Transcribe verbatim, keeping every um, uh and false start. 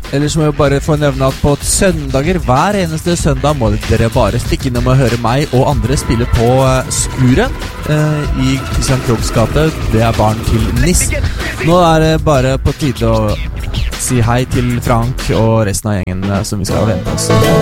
Ellers må jeg bare få nevne at på søndager, hver eneste søndag, må dere bare stikke innom og høre meg og andre spille på uh, Skuren uh, i Christian Krohgs gate. Det er baren til Nis. Nå er det bare på tide å si hei til Frank og resten av gjengen uh, som vi skal vente oss.